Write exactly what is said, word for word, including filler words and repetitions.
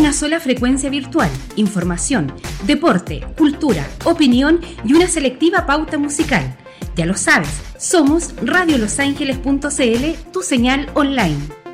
una sola frecuencia virtual, información, deporte, cultura, opinión y una selectiva pauta musical. Ya lo sabes, somos radio los ángeles punto c l, tu señal online.